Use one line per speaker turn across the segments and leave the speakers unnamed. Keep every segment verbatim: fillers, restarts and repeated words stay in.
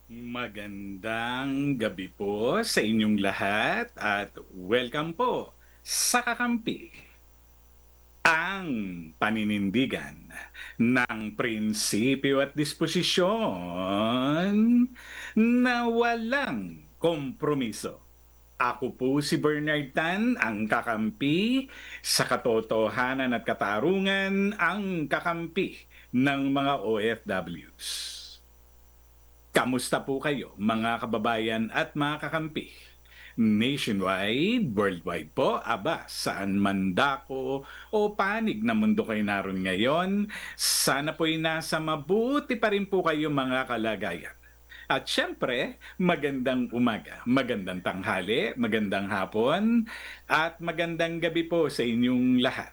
Magandang gabi po sa inyong lahat at welcome po sa Kakampi, ang paninindigan ng prinsipyo at disposisyon na walang kompromiso. Ako po si Bernard Tan, ang kakampi sa katotohanan at katarungan, ang kakampi ng mga O F Ws. Kamusta po kayo mga kababayan at mga kakampi? Nationwide, worldwide po, aba, saan man dako o panig na mundo kayo naroon ngayon, sana po'y nasa mabuti pa rin po kayo mga kalagayan. At syempre, magandang umaga, magandang tanghali, magandang hapon, at magandang gabi po sa inyong lahat.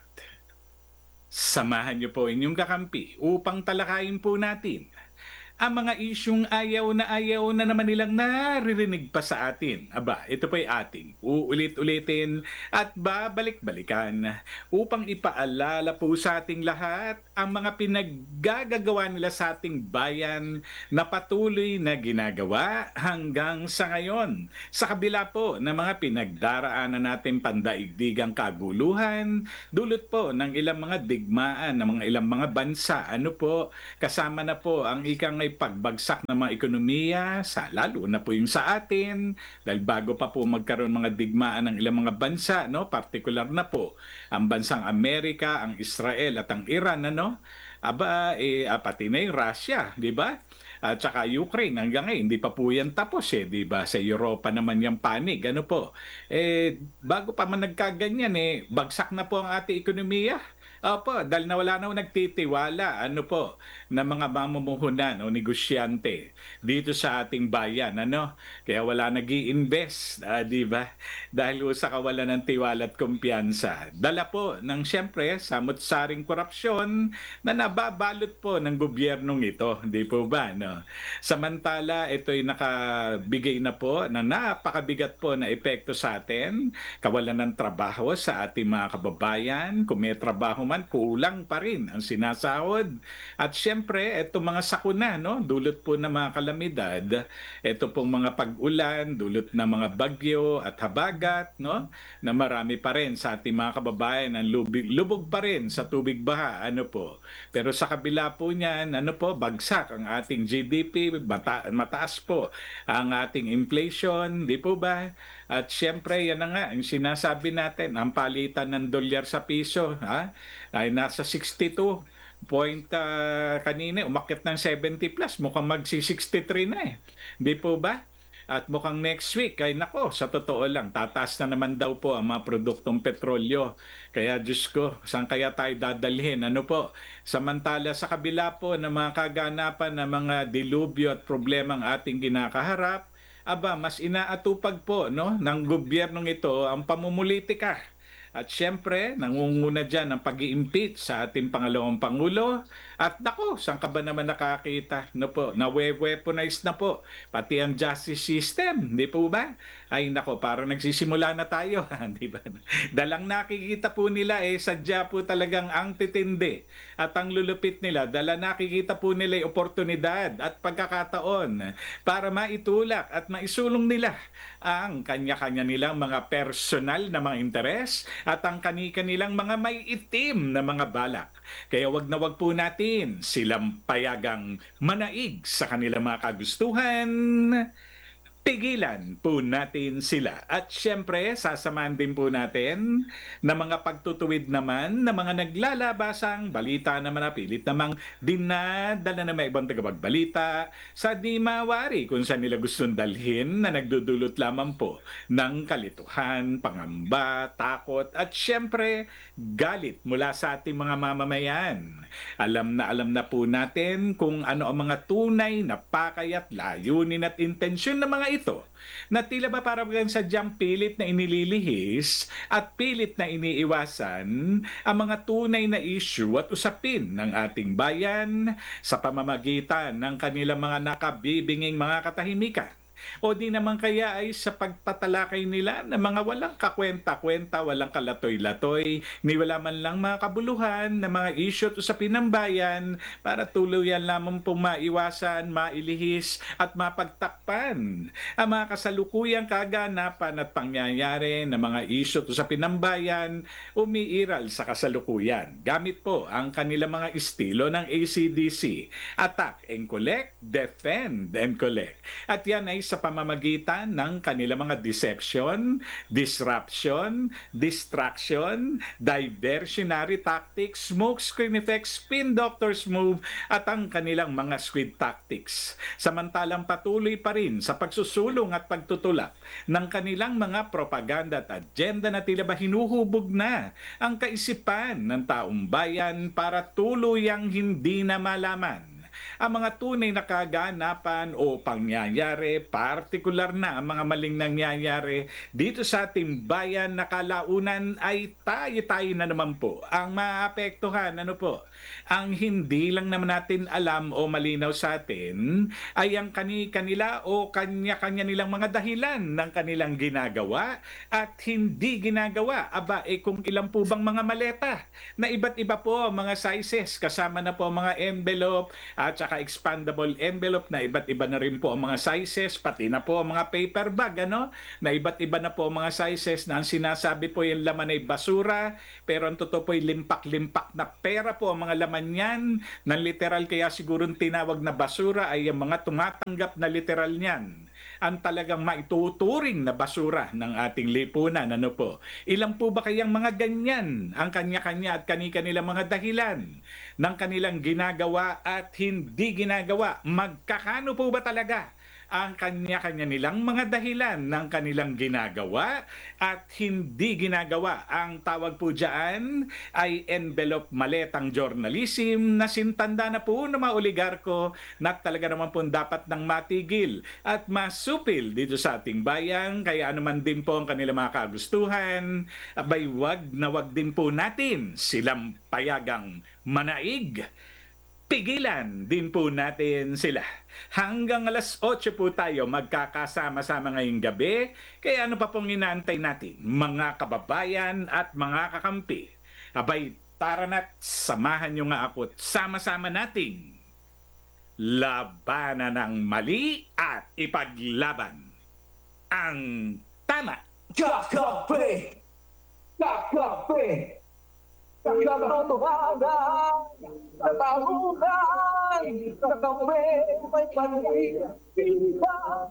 Samahan niyo po inyong kakampi upang talakayin po natin ang mga isyung ayaw na ayaw na naman nilang naririnig pa sa atin. Aba, ito po'y ating uulit-ulitin at babalik-balikan upang ipaalala po sa ating lahat ang mga pinaggagagawa nila sa ating bayan na patuloy na ginagawa hanggang sa ngayon. Sa kabila po ng mga pinagdaraanan natin pandaigdigang kaguluhan, dulot po ng ilang mga digmaan ng mga ilang mga bansa. Ano po, kasama na po ang ikang ay pagbagsak ng mga ekonomiya, sa lalo na po yung sa atin, dahil bago pa po magkaroon mga digmaan ng ilang mga bansa, no, partikular na po ang bansang Amerika, ang Israel at ang Iran, ano, aba, eh, ah, pati na yung Russia, di ba? At saka Ukraine, hanggang ngayon, hindi pa po yan tapos eh, di ba? Sa Europa naman yung panig, ano po. Eh, bago pa man nagkaganyan eh, bagsak na po ang ating ekonomiya. Opo, dahil nawala na ho nagtitiwala, ano po, na mga mamumuhunan o negosyante dito sa ating bayan, ano? Kaya wala nag invest ah, di ba? Dahil ho sa kawalan ng tiwala at kumpiyansa. Dala po ng siyempre samot-saring korupsyon na nababalot po ng gobyernong ito, di po ba, no? Samantala, ito'y nakabigay na po na napakabigat po na epekto sa atin, kawalan ng trabaho sa ating mga kababayan, kung may trabaho man, kulang pa rin ang sinasahod. At syempre, ito mga sakuna, no? Dulot po ng mga kalamidad, ito pong mga pag-ulan, dulot ng mga bagyo at habagat, no? Na marami pa rin sa ating mga kababayan ang lubig, lubog pa rin sa tubig baha, ano po. Pero sa kabila po niyan, ano po, bagsak ang ating G D P, mata- mataas po ang ating inflation, di po ba? At syempre, yan na nga, ang sinasabi natin, ang palitan ng dolyar sa piso, ha? Ay nasa sixty-two point uh, kanina, umakyat ng seventy plus, mukhang magsi-sixty-three na eh. Di po ba? At mukhang next week, ay nako, sa totoo lang, tataas na naman daw po ang mga produktong petrolyo. Kaya Diyos ko, saan kaya tayo dadalhin? Ano po? Samantala sa kabila po ng mga kaganapan ng mga dilubyo at problema ang ating kinakaharap, aba, mas inaatupag po no, ng gobyernong ito ang pamumulitika. At syempre, nangunguna dyan ang pag-i-impeach sa ating pangalawang Pangulo. At nako, saan ka ba naman nakakita? No po, nawe-weaponize na po. Pati ang justice system, di po ba? Ay nako, parang nagsisimula na tayo. Di ba? Dalang nakikita po nila eh, sadya po talagang ang titindi. At ang lulupit nila, dala nakikita po nila yung oportunidad at pagkakataon para maitulak at maisulong nila ang kanya-kanya nilang mga personal na mga interes at ang kani-kanilang mga may itim na mga balak. Kaya wag na wag po natin silang payagang manaig sa kanilang mga kagustuhan. Pigilan po natin sila. At syempre, sasamahan din po natin na mga pagtutuwid naman na mga naglalabasang balita naman na pilit namang dinadala na may ibang tagapagbalita sa di mawari kung saan nila gustong dalhin na nagdudulot lamang po ng kalituhan, pangamba, takot at syempre galit mula sa ating mga mamamayan. Alam na alam na po natin kung ano ang mga tunay na pakay at layunin at intensyon ng mga ito na tila ba parang sadyang pilit na inililihis at pilit na iniiwasan ang mga tunay na issue at usapin ng ating bayan sa pamamagitan ng kanilang mga nakabibinging mga katahimikan. O di naman kaya ay sa pagtatalakay nila ng mga walang kakwenta-kwenta, walang kalatoy-latoy, ni wala man lang mga kabuluhan na mga issue at usapin ng bayan para tuluyan lamang pong maiwasan, mailihis at mapagtakpan ang mga kasalukuyang kaganapan at pangyayari ng mga issue at usapin ng bayan umiiral sa kasalukuyan. Gamit po ang kanilang mga estilo ng A C D C, attack and collect, defend and collect. At yan ay sa pamamagitan ng kanilang mga deception, disruption, distraction, diversionary tactics, smoke screen effect, spin doctor's move, at ang kanilang mga squid tactics. Samantalang patuloy pa rin sa pagsusulong at pagtutulak ng kanilang mga propaganda at agenda na tila ba hinuhubog na ang kaisipan ng taong bayan para tuluyang hindi na malaman ang mga tunay na kaganapan o pangyayari, partikular na ang mga maling nangyayari dito sa ating bayan na kalaunan ay tayo-tayo na naman po ang maapektuhan. Ano po? Ang hindi lang naman natin alam o malinaw sa atin ay ang kani-kanila o kanya-kanya nilang mga dahilan ng kanilang ginagawa at hindi ginagawa. Aba, eh kung ilan po bang mga maleta na iba't iba po ang mga sizes, kasama na po ang mga envelope at saka expandable envelope na iba't iba na rin po ang mga sizes, pati na po ang mga paper bag, ano, na iba't iba na po ang mga sizes na ang sinasabi po yung laman ay basura, pero ang totoo po ay limpak-limpak na pera po ang mga laman niyan, ng literal kaya siguro tinawag na basura ay ang mga tumatanggap na literal niyan ang talagang maituturing na basura ng ating lipunan. Ano po? Ilan po ba kayang mga ganyan ang kanya-kanya at kani-kanilang mga dahilan ng kanilang ginagawa at hindi ginagawa? Magkakano po ba talaga ang kanya-kanya nilang mga dahilan ng kanilang ginagawa at hindi ginagawa? Ang tawag po dyan ay envelope maletang journalism na sintanda na po ng mga oligarko na talaga naman po dapat nang matigil at masupil dito sa ating bayan. Kaya anuman din po ang kanilang mga kagustuhan, abay wag na wag din po natin silang payagang manaig. Pigilan din po natin sila. Hanggang alas otso po tayo magkakasama-sama ngayong gabi. Kaya ano pa pong inaantay natin, mga kababayan at mga kakampi? Abay, tara na't samahan nyo nga ako at sama-sama nating labanan ng mali at ipaglaban ang tama.
Kakape! Kakape! Katotohanan! Katahunan! Kakape! May panipilihan!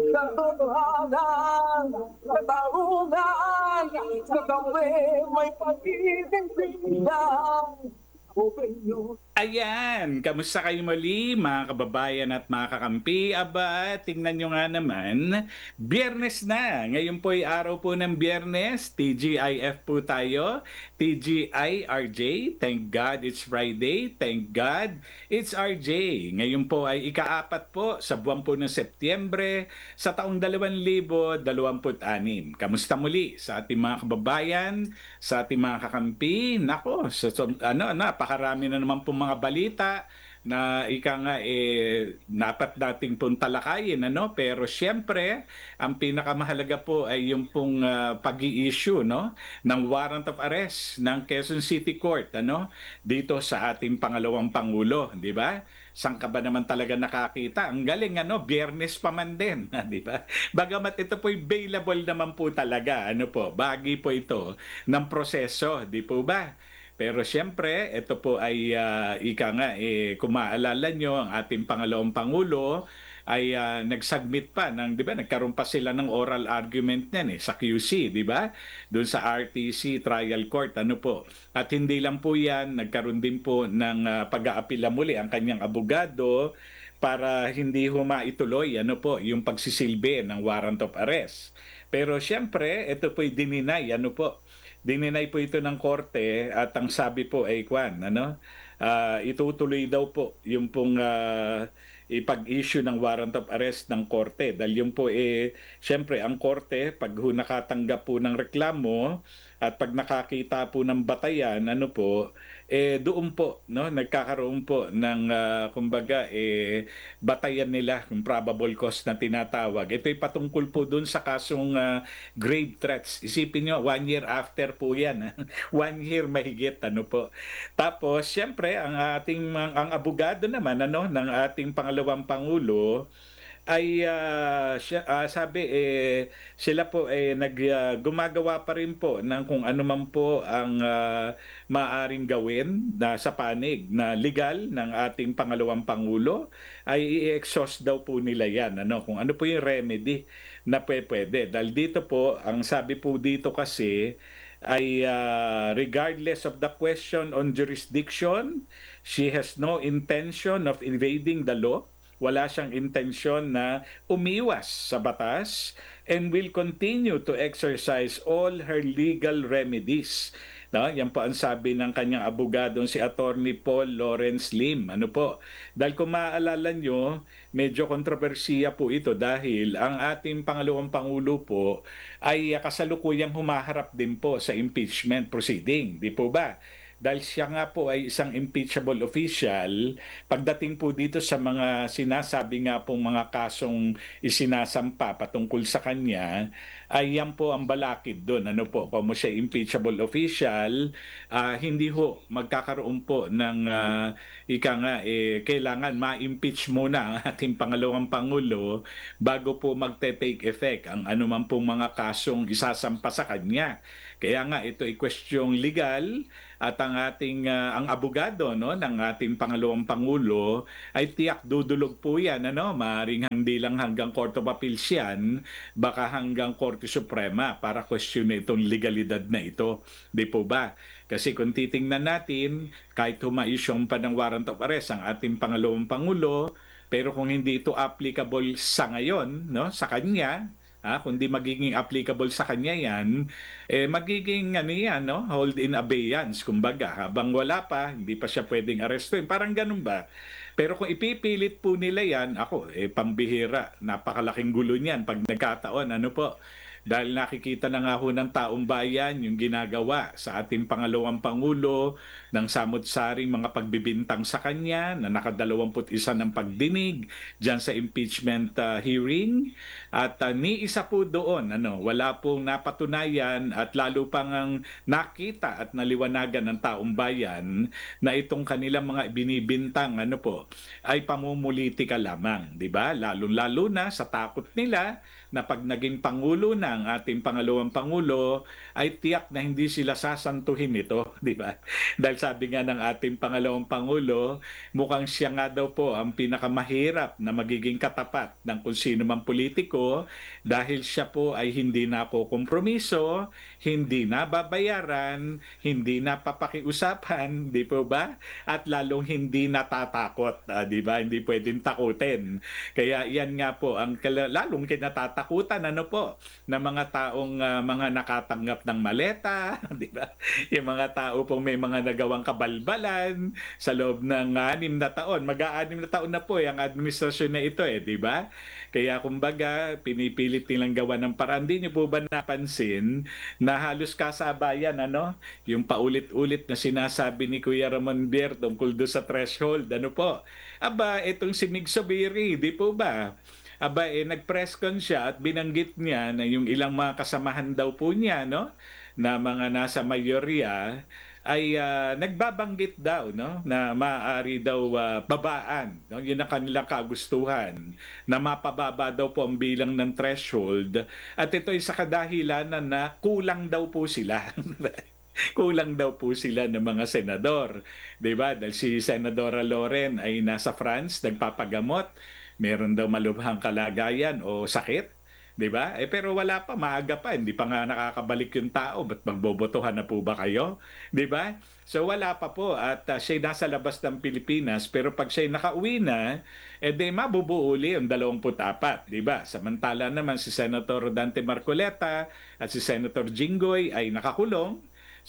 Katotohanan! Katahunan! Kakape! May panipilihan! Open your
Ayan, kamusta kayo muli mga kababayan at mga kakampi? Aba, tingnan nyo nga naman, Biyernes na. Ngayon po ay araw po ng Biyernes, T G I F po tayo, T G I R J, thank God it's Friday, thank God it's R J. Ngayon po ay ikaapat po sa buwan po ng Setyembre sa taong dalawang libo dalawampu't anim. Kamusta muli sa ating mga kababayan, sa ating mga kakampi? Nako, sa, so, ano, napakarami na naman po mga balita na ika nga eh dapat dating pong talakayin, ano, pero siyempre ang pinakamahalaga po ay yung pong uh, pag-i-issue, no, ng warrant of arrest ng Quezon City Court, ano, dito sa ating pangalawang pangulo, di ba? Saan ka ba naman talaga nakakita? Ang galing, ano, Biyernes pa man din, di ba? Bagamat ito po available naman po talaga, ano po, bahagi po ito ng proseso, di po ba? Pero siyempre, ito po ay uh, ika nga, eh, kung maalala nyo, ang ating pangalawang pangulo ay uh, nag-submit pa ng, di ba, nagkaroon pa sila ng oral argument niyan eh, sa Q C, di ba? Doon sa R T C Trial Court, ano po. At hindi lang po yan, nagkaroon din po ng uh, pag-aapila muli ang kanyang abogado para hindi humaituloy, ano po, yung pagsisilbi ng warrant of arrest. Pero siyempre, ito po'y dininay, ano po, dininay po ito ng korte at ang sabi po ay kwan, ano, uh, itutuloy daw po yung pong uh, ipag-issue ng warrant of arrest ng korte. Dahil yung po eh, syempre ang korte, pag ho nakatanggap po ng reklamo, At pag nakakita po ng batayan, ano po, eh doon po, no, nagkakaroon po ng ah, kumbaga eh batayan nila yung probable cause na tinatawag. Ito'y patungkol po doon sa kasong ah, grave threats. Isipin nyo, one year after po yan. ah. One year mahigit, ano po. Tapos, siyempre, ang ating ang, ang abogado naman ano ng ating pangalawang pangulo ay ah, siya, ah, sabi eh sila po eh nag ah, gumagawa pa rin po ng kung ano man po ang ah, maaring gawin na sa panig na legal ng ating pangalawang pangulo ay i-exhaust daw po nila yan ano kung ano po yung remedy na pwe- pwede dahil dito po ang sabi po dito kasi ay ah, regardless of the question on jurisdiction, she has no intention of invading the law. Wala siyang intensyon na umiwas sa batas and will continue to exercise all her legal remedies. No, yan po ang sabi ng kanyang abogadong si Attorney Paul Lawrence Lim. Ano po? Dahil kung maaalala nyo, medyo kontrobersiya po ito dahil ang ating pangalawang pangulo po ay kasalukuyang humaharap din po sa impeachment proceeding. Di po ba? Dahil siya nga po ay isang impeachable official, pagdating po dito sa mga sinasabi nga pong mga kasong isinasampa patungkol sa kanya, ay yan po ang balakid doon. Ano po, kung mo siya impeachable official, ah, hindi ho magkakaroon po ng ah, ika nga, eh, kailangan ma-impeach muna ang ating pangalawang pangulo bago po magte-take effect ang anuman pong mga kasong isasampa sa kanya. Kaya nga ito ay questioning legal at ang ating ah, ang abogado no ng ating pangalawang pangulo ay tiyak dudulog po yan ano maaring hindi lang hanggang Court of Appeals yan baka hanggang Korte Suprema para question itong legalidad na ito di po ba kasi kung titingnan natin kahit humaisyong pa ng warrant of arrest ang ating pangalawang pangulo pero kung hindi ito applicable sa ngayon no sa kanya ah, kundi magiging applicable sa kanya yan, eh magiging ano yan, no? Hold in abeyance, kumbaga. Habang wala pa, hindi pa siya pwedeng arestuin. Parang ganun ba? Pero kung ipipilit po nila yan, ako, eh pambihira. Napakalaking gulo niyan pag nagkataon. Ano po? Dahil nakikita na nga ho ng taong bayan yung ginagawa sa ating pangalawang pangulo ng samot-saring mga pagbibintang sa kanya na nakadalawamput isa ng pagdinig dyan sa impeachment ah, hearing. At ah, ni isa po doon, ano, wala pong napatunayan at lalo pang ang nakita at naliwanagan ng taong bayan na itong kanilang mga binibintang ano po ay pamumulitika lamang, di ba? Lalo-lalo na sa takot nila na pag naging pangulo na ang ating pangalawang pangulo ay tiyak na hindi sila sasantuhin ito, di ba? Dahil sabi nga ng ating pangalawang pangulo, mukhang siya nga daw po ang pinakamahirap na magiging katapat ng kung sino mang politiko dahil siya po ay hindi na po kompromiso, hindi na babayaran, hindi na papakiusapan, di po ba? At lalong hindi natatakot, ah, di ba? Hindi pwedeng takutin. Kaya yan nga po ang kala- lalong kinatatakutan ano po ng mga taong ah, mga nakatanggap ng maleta, di ba? Yung mga tao pong may mga nagawang kabalbalan sa loob ng anim na taon. Mag-aanim na taon na po eh, ang administrasyon na ito eh, di ba? Kaya kumbaga, pinipilit nilang gawa ng paraan. Hindi niyo po ba napansin na halos kasabayan, ano? Yung paulit-ulit na sinasabi ni Kuya Ramon Bier tungkol doon sa threshold, ano po? Aba, itong si Mig Zubiri, di po ba? Aba, eh, nag-press con siya at binanggit niya na yung ilang mga kasamahan daw po niya, no? Na mga nasa mayorya ay ah, nagbabanggit daw no na maaari daw ah, babaan no yun ang kanilang kagustuhan na mapababa daw po ang bilang ng threshold at ito ay sa kadahilanan na kulang daw po sila. Kulang daw po sila ng mga senador, 'di ba? Dahil si Senadora Loren ay nasa France nagpapagamot, meron daw malubhang kalagayan o sakit. 'Di ba? Eh pero wala pa, maaga pa, hindi pa nga nakakabalik yung tao, ba't magbobotohan na po ba kayo? 'Di ba? So wala pa po at uh, siya nasa labas ng Pilipinas pero pag siya nakauwi na, eh di mabubuo uli ang dalawampu't apat, 'di ba? Samantala naman si Senator Dante Marcoleta at si Senator Jinggoy ay nakakulong.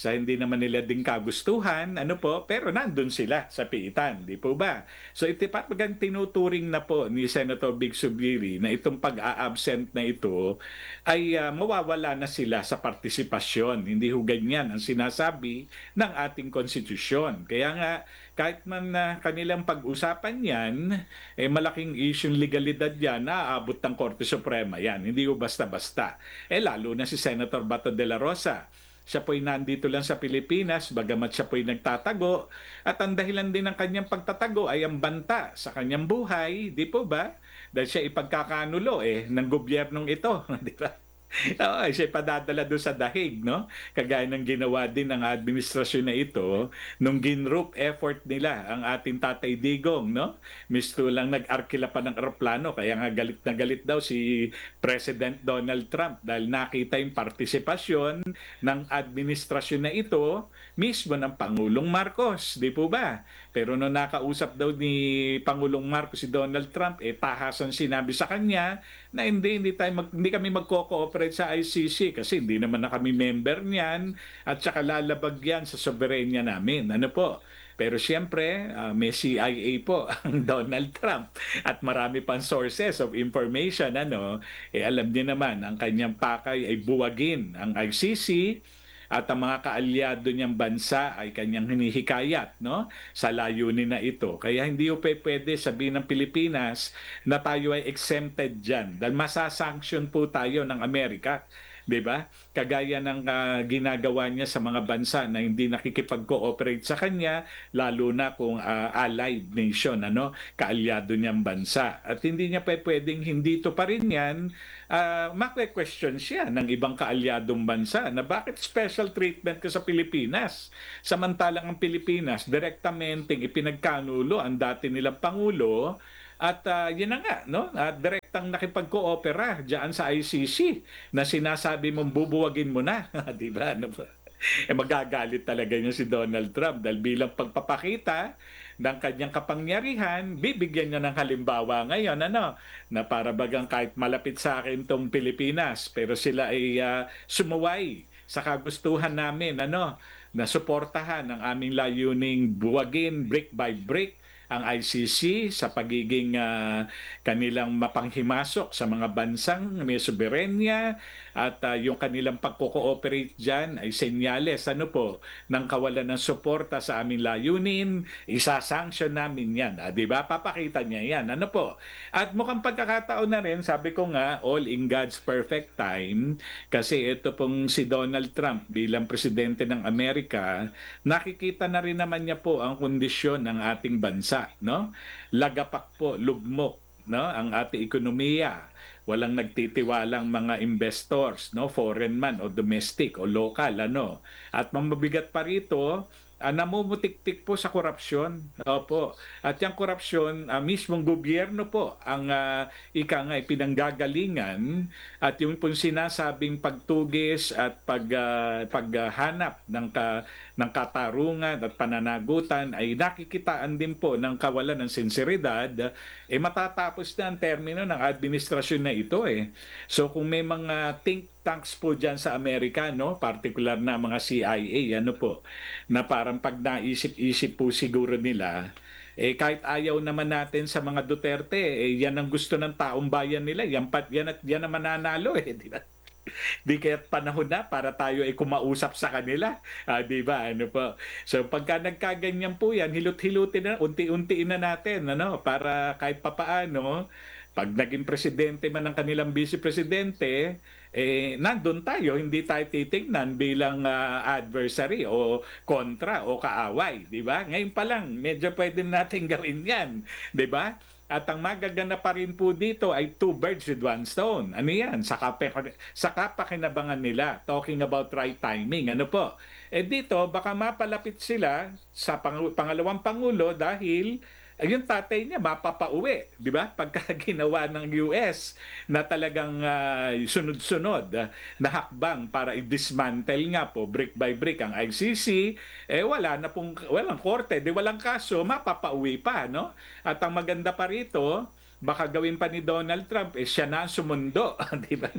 sa hindi naman nila din kagustuhan, ano po, pero nandun sila sa piitan, di po ba? So ito papagang tinuturing na po ni Senator Big Subiri na itong pag-a-absent na ito ay ah, mawawala na sila sa partisipasyon. Hindi ho ganyan ang sinasabi ng ating konstitusyon. Kaya nga, kahit man na kanilang pag-usapan yan, eh malaking isyong legalidad yan, naaabot ng Korte Suprema yan. Hindi ho basta-basta. Eh lalo na si Senator Bato de la Rosa. Siya po'y nandito lang sa Pilipinas, bagamat siya po'y nagtatago. At ang dahilan din ng kanyang pagtatago ay ang banta sa kanyang buhay, di po ba? Dahil siya ipagkakanulo eh, ng gobyernong ito, di ba? Oo, siya padadala doon sa dahig, no? Kagaya ng ginawa din ng administrasyon na ito nung ginroup effort nila ang ating Tatay Digong, no? Misto lang nag-arkila pa ng eroplano, kaya nga galit na galit daw si President Donald Trump dahil nakita yung partisipasyon ng administrasyon na ito mismo ng Pangulong Marcos, di po ba? Pero nung nakausap daw ni Pangulong Marcos si Donald Trump, eh tahasan sinabi sa kanya na hindi hindi tayo mag, hindi kami magko-cooperate sa I C C kasi hindi naman na kami member niyan at saka lalabag yan sa soberenya namin. Ano po? Pero siyempre, uh, may C I A po ang Donald Trump at marami pang sources of information. Ano, eh alam niyo naman, ang kanyang pakay ay buwagin ang I C C at ang mga kaalyado niyang bansa ay kanyang hinihikayat, no, sa layunin na ito. Kaya hindi po pwede sabihin ng Pilipinas na tayo ay exempted dyan dahil masasanction po tayo ng Amerika. 'Di ba? Kagaya ng ah, ginagawa niya sa mga bansa na hindi nakikipag-cooperate sa kanya, lalo na kung ah, allied nation, ano, kaalyado niyang bansa. At hindi niya pa pwedeng hindi to pa rin 'yan, uh, makwe-question siya ng ibang kaalyadong bansa na bakit special treatment ka sa Pilipinas. Samantalang ang Pilipinas direktamente ipinagkanulo ang dati nilang pangulo. At uh, yun na nga, no? Uh, direktang nakipag-coopera diyan sa I C C na sinasabi mong bubuwagin mo na. Di ba? Ano ba? Eh magagalit talaga niya si Donald Trump dahil bilang pagpapakita ng kanyang kapangyarihan, bibigyan niya ng halimbawa ngayon, ano, na para bagang kahit malapit sa akin tong Pilipinas, pero sila ay uh, sumuway sa kagustuhan namin, ano, na suportahan ang aming layuning buwagin brick by brick ang I C C sa pagiging uh, kanilang mapanghimasok sa mga bansang may soberenya at uh, yung kanilang pagko-cooperate dyan ay senyales, ano po, ng kawalan ng suporta sa aming layunin, isa-sanction namin yan. Ah, di ba? Papakita niya yan. Ano po? At mukhang pagkakataon na rin, sabi ko nga, all in God's perfect time, kasi ito pong si Donald Trump bilang presidente ng Amerika, nakikita na rin naman niya po ang kondisyon ng ating bansa, no? Lagapak po, lugmok, no, ang ating ekonomiya. Walang nagtitiwalang mga investors, no, foreign man o domestic o local, ano. At mamabigat pa rito, uh, namumutik-tik po sa korupsyon. Opo. At yung korupsyon, uh, mismong gobyerno po ang uh, ika nga pinanggagalingan at yung pong sinasabing pagtugis at pag uh, paghanap ng ka, ng katarungan at pananagutan ay nakikitaan din po ng kawalan ng sinseridad, eh matatapos na ang termino ng administrasyon na ito eh. So kung may mga think tanks po dyan sa Amerika, no, particular na mga C I A, ano po, na parang pag naisip-isip po siguro nila, eh kahit ayaw naman natin sa mga Duterte, eh yan ang gusto ng taong bayan nila, yan, pat, yan at yan ang mananalo eh, di ba? Di kaya't panahon na para tayo ay kumausap sa kanila. Ah, di ba? Ano po? So pagka nagkaganyan po yan, hilot-hilutin na, unti-untiin na natin, ano, para kahit papaano, pag naging presidente man ng kanilang vice-presidente, eh, nandun tayo, hindi tayo titignan bilang ah, adversary o kontra o kaaway, di ba? Ngayon pa lang, medyo pwede natin gawin yan, di ba? At ang magagana pa rin po dito ay two birds with one stone. Ano yan? Sa, kape, sa kapakinabangan nila, talking about right timing. Ano po? Eh dito, baka mapalapit sila sa pang, pangalawang pangulo dahil yung tatay niya mapapauwi, di ba? Pagka ginawa ng U S na talagang uh, sunod-sunod uh, na hakbang para i-dismantle nga po brick by brick ang I C C, eh wala na pong walang korte, di walang kaso, mapapauwi pa, no? At ang maganda pa rito, baka gawin pa ni Donald Trump, eh siya na ang sumundo, di ba?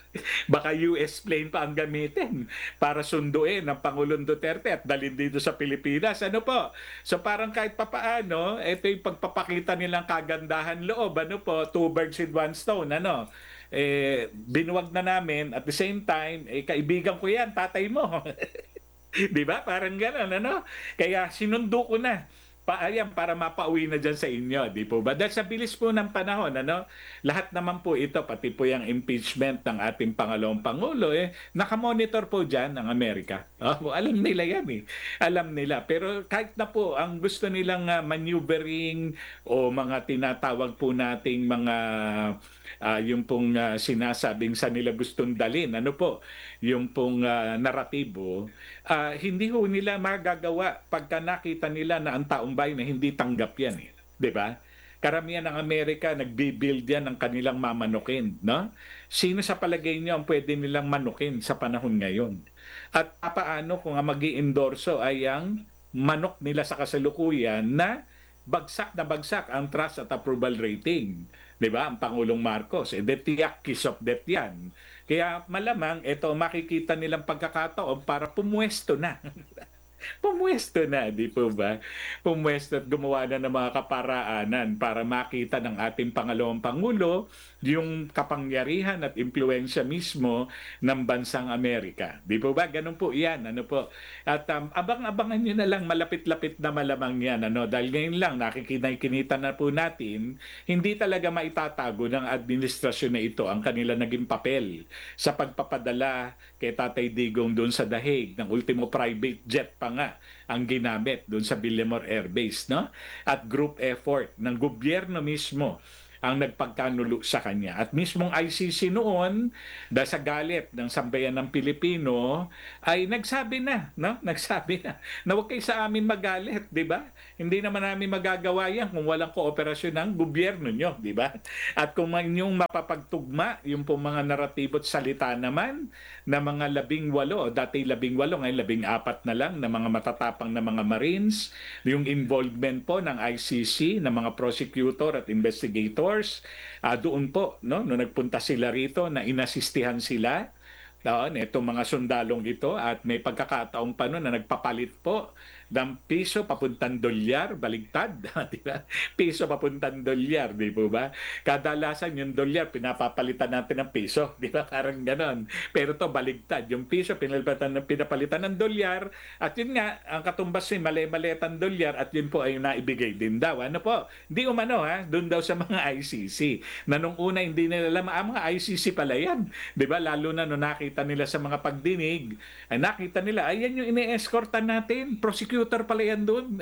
Baka U S plane pa ang gamitin para sunduin ng Pangulong Duterte at dalhin dito sa Pilipinas. Ano po? So parang kahit papaano, ito yung pagpapakita nilang kagandahan loob. Ano po? Two birds with one stone. Ano? Eh, binuwag na namin at the same time, eh, kaibigan ko yan, tatay mo. 'Di ba? Parang gano'n, ano? Kaya sinundo ko na. Pa ayan, para mapauwi na diyan sa inyo, 'di po ba? Dahil sa bilis po ng panahon, ano? Lahat naman po ito, pati po yung impeachment ng ating pangalawang pangulo, eh, nakamonitor po diyan ng Amerika. Oh, alam nila yan, eh. Alam nila. Pero kahit na po ang gusto nilang ah, maneuvering o mga tinatawag po nating mga ah, yung pong ah, sinasabing sa nila gustong dalin, ano po, yung pong ah, naratibo, ah, hindi ho nila magagawa pagka nakita nila na ang taong bayan na hindi tanggap yan eh. 'Di ba? Karamihan ng Amerika nagbi-build yan ng kanilang mamanukin, no? Sino sa palagay niyo ang pwede nilang manukin sa panahon ngayon? At papaano kung ang magi-endorso ay ang manok nila sa kasalukuyan na bagsak na bagsak ang trust at approval rating. 'Di ba? Ang Pangulong Marcos, eh, de tiyak kiss of death yan. Kaya malamang ito makikita nilang pagkakataon para pumuesto na. Pumuesto na, di po ba? Pumuesto at gumawa na ng mga kaparaanan para makita ng ating pangalawang pangulo yung kapangyarihan at impluensya mismo ng bansang Amerika. Di po ba? Ganun po yan. Ano po? At um, abang-abangan nyo na lang, malapit-lapit na malamang yan. Ano? Dahil ngayon lang, nakikinay-kinita na po natin, hindi talaga maitatago ng administrasyon na ito ang kanila naging papel sa pagpapadala kay Tatay Digong doon sa Dahig ng ultimo private jet pa nga ang ginamit doon sa Villamor Air Base, no? At group effort ng gobyerno mismo ang nagpagkanulo sa kanya. At mismong I C C noon, dahil sa galit ng sambayan ng Pilipino, ay nagsabi na, no? Nagsabi na, na huwag kayo sa amin magalit, di ba? Hindi naman namin magagawa yan kung walang kooperasyon ng gobyerno nyo, di ba? At kung man yung mapapagtugma, yung pong mga naratibo at salita naman, na mga labing walo, dati labing walo, ngayon labing apat na lang, na mga matatapang na mga Marines, yung involvement po ng I C C, ng mga prosecutor at investigator, uh, doon po, no, no nagpunta sila rito na inasistihan sila doon, itong mga sundalong ito at may pagkakataong pa noon na nagpapalit po ng piso papuntang dolyar, baligtad, di ba? Piso papuntang dolyar, di po ba? Kadalasan yung dolyar, pinapapalitan natin ng piso, di ba? Parang ganon. Pero to baligtad. Yung piso, pinapalitan, pinapalitan ng dolyar at yun nga, ang katumbas ay mali-malitan dolyar at yun po ay naibigay din daw. Ano po? Hindi umano ha, doon daw sa mga I C C. Na nung una hindi nila alam, ah, mga I C C pala yan. Di ba? Lalo na nung nakita nila sa mga pagdinig, ay nakita nila, ayan yung ini-escortan natin, prosecutor pala yan doon.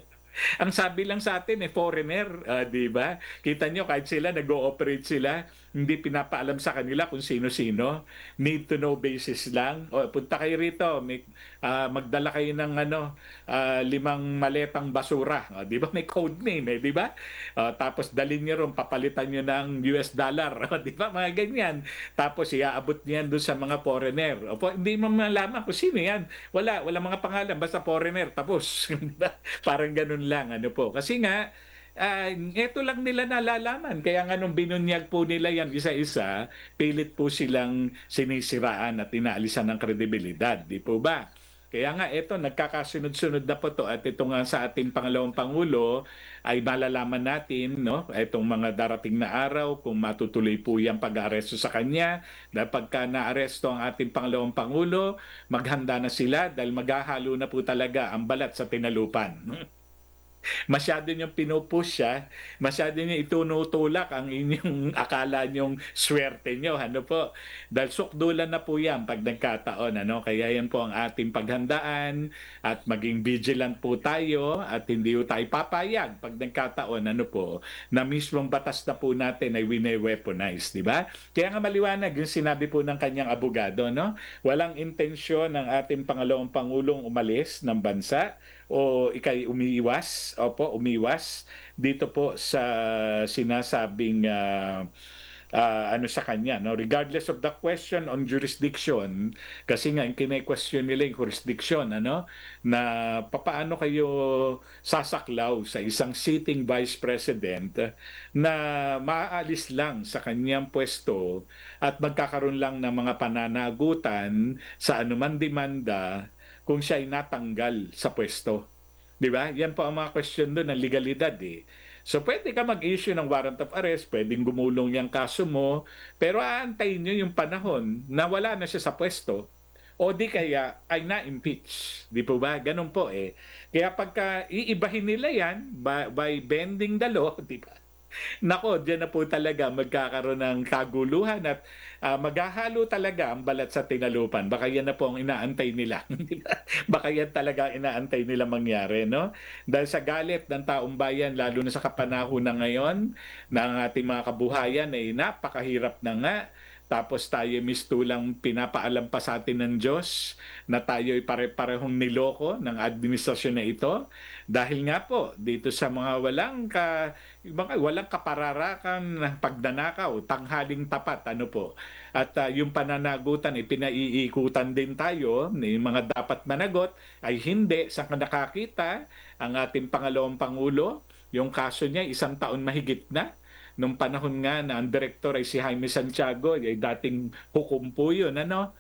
Ang sabi lang sa atin, eh, foreigner, ah, di ba? Kita nyo, kahit sila, nag-ooperate sila, hindi pinapaalam sa kanila kung sino-sino. Need to know basis lang. O, punta kayo rito, may, ah, magdala kayo ng ano, ah, limang maletang basura. O, di ba? May code name, eh, di ba? O, tapos dalhin nyo ron, papalitan nyo ng U S dollar. O, di ba? Mga ganyan. Tapos iaabot niyan doon sa mga foreigner. O, po, hindi mo malaman kung sino yan. Wala, wala mga pangalan, basta foreigner. Tapos, di ba? Parang ganun lang, ano po. Kasi nga, ah, ito lang nila nalalaman. Kaya nga nung binunyag po nila yan isa-isa, pilit po silang sinisiraan at inaalisan ng kredibilidad. Di po ba? Kaya nga ito, nagkakasunod-sunod na po to at ito nga sa ating pangalawang pangulo ay malalaman natin, no, itong mga darating na araw kung matutuloy po yung pag-aaresto sa kanya. Dahil pagka naaresto ang ating pangalawang pangulo, maghanda na sila dahil maghahalo na po talaga ang balat sa tinalupan. Masyado niyong pinupush siya, masyado niyo itunutulak ang inyong akala niyong swerte niyo, ano po. Dahil sukdulan na po yan pag nagkataon, ano. Kaya yan po ang ating paghandaan at maging vigilant po tayo at hindi po tayo papayag pag nagkataon, ano po, na mismong batas na po natin ay wine-weaponize, di ba? Kaya nga maliwanag yung sinabi po ng kanyang abogado, no? Walang intensyon ng ating pangalawang pangulong umalis ng bansa o ikay umiiwas, opo, umiwas dito po sa sinasabing uh, ah, ano sa kanya, no? Regardless of the question on jurisdiction, kasi nga yung kine-question nila yung jurisdiction, ano, na papaano kayo sasaklaw sa isang sitting vice president na maaalis lang sa kanyang pwesto at magkakaroon lang ng mga pananagutan sa anuman demanda kung siya ay natanggal sa pwesto. 'Di ba? Yan po ang mga question doon ng legalidad eh. So pwede ka mag-issue ng warrant of arrest, pwedeng gumulong yung kaso mo, pero aantayin nyo yung panahon na wala na siya sa pwesto o di kaya ay na-impeach. Di po ba? Ganun po eh. Kaya pagka iibahin nila yan by, by bending the law, di ba? Nako, diyan na po talaga magkakaroon ng kaguluhan at ah, maghahalo talaga ang balat sa tinalupan. Baka yan na po ang inaantay nila. Di ba? Baka yan talaga ang inaantay nila mangyari, no? Dahil sa galit ng taong bayan, lalo na sa kapanahon na ngayon, ng ating mga kabuhayan ay napakahirap na nga. Tapos tayo mistulang pinapaalam pa sa atin ng Diyos na tayo ay pare-parehong niloko ng administrasyon na ito. Dahil nga po, dito sa mga walang ka, mga walang kapararakan ng pagnanakaw, tanghaling tapat, ano po. At ah, yung pananagutan, ay pinaiikutan din tayo, yung mga dapat managot, ay hindi sa nakakita ang ating pangalawang Pangulo. Yung kaso niya, isang taon mahigit na nung panahon nga na ang director ay si Jaime Santiago, ay dating hukom po yun, ano?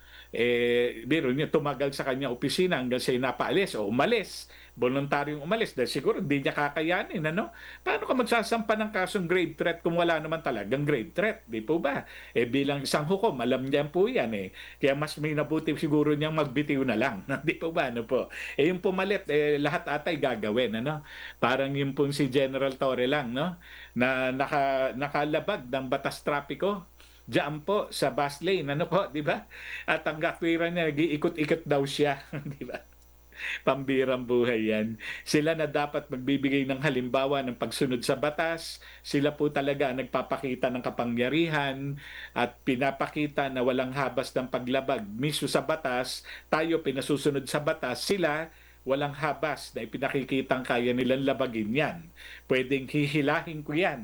Eh, biro niya, tumagal sa kanya opisina hanggang siya napaalis o umalis. Voluntaryong umalis dahil siguro hindi niya kakayanin, ano? Paano ka magsasampa ng kasong grave threat kung wala naman talagang grave threat, di po ba? Eh, bilang isang hukom, alam niya po yan eh. Kaya mas may nabuti siguro niyang magbitiw na lang, di po ba? Ano po? Eh, yung pumalit, eh, lahat atay gagawin, ano? Parang yung pong si General Torre lang, no? Na naka, nakalabag ng batas trapiko diyan po sa bus lane, ano po, di ba? At ang katwiran niya, nag-iikot-ikot daw siya, di ba? Pambirang buhay yan. Sila na dapat magbibigay ng halimbawa ng pagsunod sa batas. Sila po talaga ang nagpapakita ng kapangyarihan at pinapakita na walang habas ng paglabag. Mismo sa batas, tayo pinasusunod sa batas, sila walang habas na ipinakikitang kaya nilang labagin yan. Pwedeng hihilahin ko yan.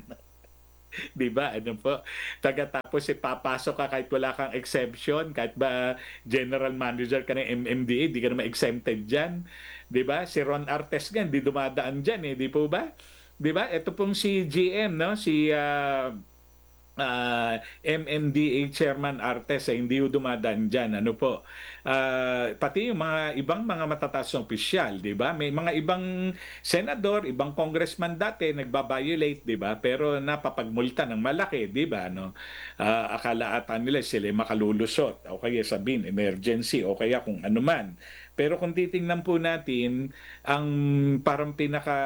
Di ba? Ano po? Tagatapos ipapasok ka kahit wala kang exemption, kahit ba general manager ka ng M M D A, di ka naman exempted dyan. Di ba? Si Ron Artes nga, di dumadaan dyan eh. Di po ba? Di ba? Ito pong si G M, no? Si ah, ah, M M D A Chairman Artes ay hindi ho dumadaan dyan. Ano po? Ah, pati yung mga ibang mga matataas na opisyal, di ba? May mga ibang senador, ibang congressman dati nagbabiolate, di ba? Pero napapagmulta ng malaki, di ba? No? Ah, akala ata nila sila ay makalulusot o kaya sabihin emergency o kaya kung ano man. Pero kung titingnan po natin, ang parang pinaka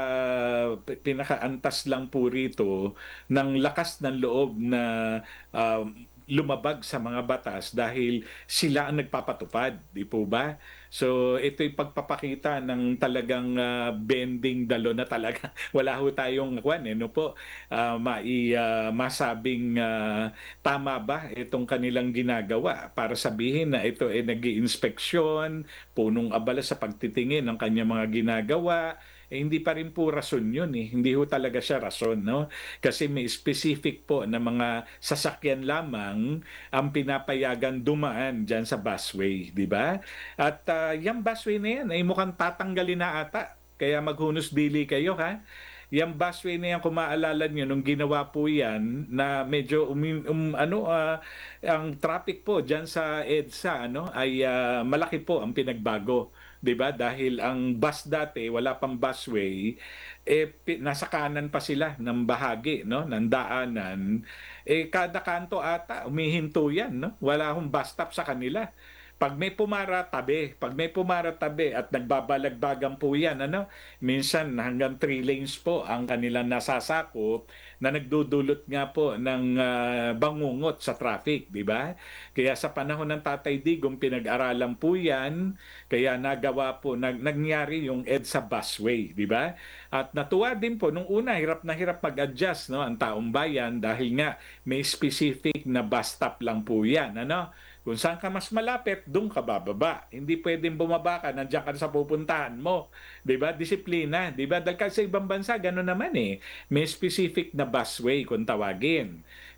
pinakaantas lang po rito ng lakas ng loob na ah, lumabag sa mga batas dahil sila ang nagpapatupad, di po ba? So ito'y pagpapakita ng talagang ah, bending dalo na talaga. Wala ho tayong kwan eh, no po, ah, mai, ah, masabing ah, tama ba itong kanilang ginagawa para sabihin na ito ay nag-iinspeksyon, punong abala sa pagtitingin ng kanyang mga ginagawa, eh, hindi pa rin po rason yun eh. Hindi ho talaga siya rason, no? Kasi may specific po na mga sasakyan lamang ang pinapayagan dumaan dyan sa busway, di ba? At ah, yung busway na yan ay mukhang tatanggalin na ata. Kaya maghunos dili kayo, ha? Yung busway na yan, kung maalala nyo, nung ginawa po yan, na medyo, umi, um, ano, ah, ang traffic po dyan sa EDSA, ano, ay ah, malaki po ang pinagbago. 'Di ba? Dahil ang bus dati, wala pang busway, eh, pi- nasa kanan pa sila ng bahagi, no? Ng daanan. Eh, kada kanto ata, umihinto yan, no? Wala akong bus stop sa kanila. Pag may pumara, tabi. Pag may pumara, tabi. At nagbabalagbagan po yan, ano? Minsan hanggang three lanes po ang kanilang nasasakop na nagdudulot nga po ng ah, bangungot sa traffic, di ba? Kaya sa panahon ng Tatay Digong, pinag-aralan po yan, kaya nagawa po, nag, nangyari yung EDSA busway, di ba? At natuwa din po, nung una, hirap na hirap mag-adjust, no, ang taong bayan dahil nga may specific na bus stop lang po yan, ano? Kung saan ka mas malapit, doon ka bababa. Hindi pwedeng bumaba ka, nandiyan ka na sa pupuntahan mo. 'Di ba? Disiplina, 'di ba? Dahil kasi sa ibang bansa, gano'n naman eh. May specific na busway kung tawagin.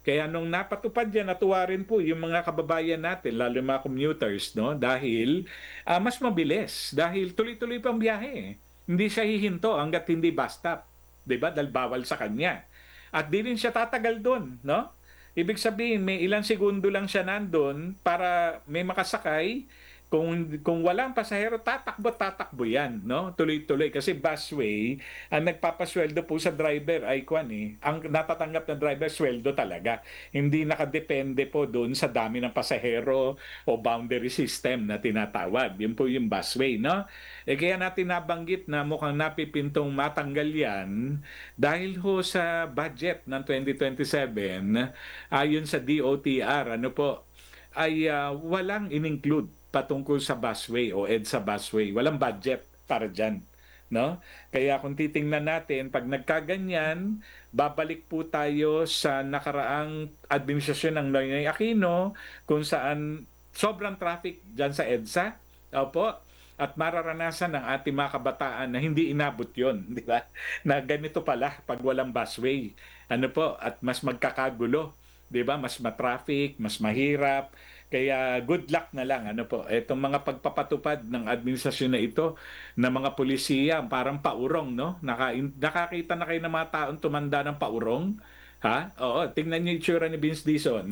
Kaya nung napatupad yan, natuwa rin po yung mga kababayan natin, lalo yung mga commuters, no? Dahil ah, mas mabilis, dahil tuloy-tuloy pang biyahe. Hindi siya hihinto hanggat hindi bus stop, 'di ba? Dahil bawal sa kanya. At di rin siya tatagal doon, no? Ibig sabihin, may ilang segundo lang siya nandun para may makasakay. Kung kung walang pasahero, tatakbo tatakbo 'yan, no? Tuloy-tuloy kasi busway, ang nagpapasweldo po sa driver ay kwan eh. Ang natatanggap ng driver sweldo talaga. Hindi nakadepende po doon sa dami ng pasahero o boundary system na tinatawag. Yun po yung busway, no? Eh kaya natin nabanggit na mukhang napipintong matanggal 'yan dahil ho sa budget ng twenty twenty-seven, ayon sa D O T R, ano po, ay ah, walang in-include patungkol sa busway o EDSA busway. Walang budget para dyan. No? Kaya kung titingnan natin, pag nagkaganyan, babalik po tayo sa nakaraang administrasyon ng Noynoy Aquino kung saan sobrang traffic dyan sa EDSA. Opo. At mararanasan ng ating mga kabataan na hindi inabot yon, di ba? Na ganito pala pag walang busway. Ano po? At mas magkakagulo. 'Di ba? Mas ma-traffic, mas mahirap. Kaya good luck na lang ano po. Etong mga pagpapatupad ng administrasyon na ito ng mga pulisiya, parang paurong, no? Naka, nakakita na kayo ng mga taong tumanda ng paurong? Ha? Oo, tingnan niyo yung itsura ni Vince Dizon.